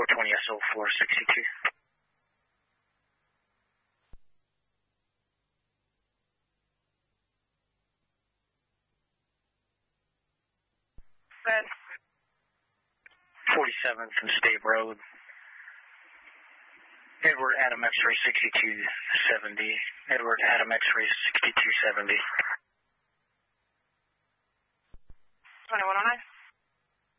420 SO 462. Red. 47th and State Road. Edward Adam X-ray 6270. Edward Adam X-ray 6270. 2109.